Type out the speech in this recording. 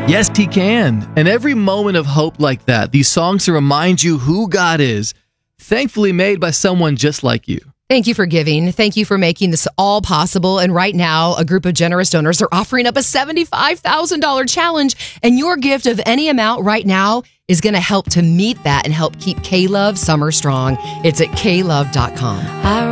Yes, He can. And every moment of hope like that, these songs to remind you who God is, thankfully made by someone just like you. Thank you for giving. Thank you for making this all possible. And right now, a group of generous donors are offering up a $75,000 challenge. And your gift of any amount right now is going to help to meet that and help keep K-Love Summer strong. It's at klove.com.